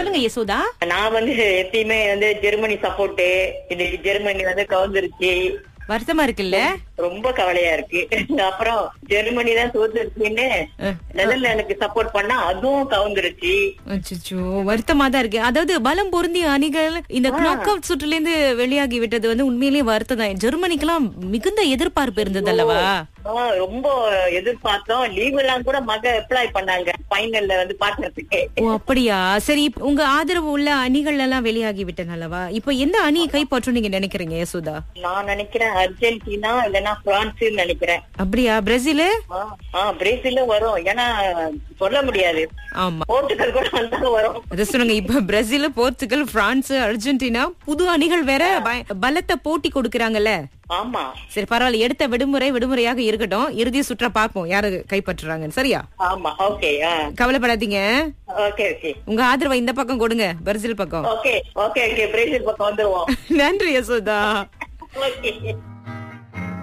சொல்லுங்க யசோதா. நான் எப்பயுமே ஜெர்மனி சப்போர்ட். இன்னைக்கு ஜெர்மனி கவுந்துருச்சு. வருத்தமா இருக்குல்ல? ரொம்ப கவலையா இருக்கு. அப்புறம் ஜெர்மனி தான் தோத்துருச்சுன்னு நெதர்லாந்துக்கு சப்போர்ட் பண்ணா அதுவும் கவுந்துருச்சு. அச்சச்சோ, வருத்தமா தான் இருக்கு. அதாவது பலம் பொருந்திய அணிகள் இந்த நாக் அவுட் சுற்றுல இருந்து வெளியாகி விட்டது உண்மையிலேயே வருத்தம் தான். ஜெர்மனிக்கெல்லாம் மிகுந்த எதிர்பார்ப்பு இருந்தது அல்லவா? ரொம்ப எதிர்பார்த்தோம். லீவ் எல்லாம் கூட அப்ளை பண்ணாங்க ஃபைனல்ல பாக்குறதுக்கு. ஓ அப்படியா? சரி, உங்க ஆதரவு உள்ள அணிகள் எல்லாம் வெளியாகி விட்டன அல்லவா? இப்ப எந்த அணியை கைப்பற்றும் நீங்க நினைக்கிறீங்க யசோதா? நான் நினைக்கிறேன் அர்ஜென்டினா இல்லன்னா பிரான்ஸ் நினைக்கிறேன். அப்படியா? பிரேசில்? பிரேசில் வரும். ஏன்னா சொல்ல முடியாது. ஆமா, போர்ச்சுகல் கூட வந்தாலும் வரும். அத சொல்லுங்க. இப்ப பிரேசில், போர்ச்சுகல், பிரான்ஸ், அர்ஜென்டினா புது அணிகள் வேற பலத்த போட்டி கொடுக்கறாங்கல்ல. ஆமா, சரி பரவாயில்ல. எடுத்த விடுமுறையாக இருக்கட்டும். இறுதி சுற்ற பாப்போம் யாரு கைப்பற்றுறாங்கன்னு. சரியா? ஆமா, ஓகே. கவலைப்படாதீங்க. Okay okay. உங்க ஆதரவை இந்த பக்கம் கொடுங்க, பிரேசில் பக்கம். Okay okay okay. பிரேசில் பக்கம் வந்துருவோம். நன்றி யசோதா. ஓகே.